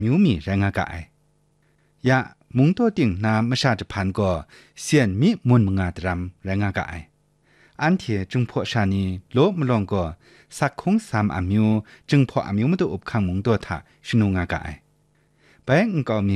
มิวมีแรงกายยะมุงตัวติ่งนาไม่ชาจะพันก็เสียนมิมุนมงาตรำแรงกายอันเทียจึงพอชานีโลมลองก็สักคงสามอามิวจึงพออามิวมาตัวอบคังมุงตัวถาชนุงากายไปก็มี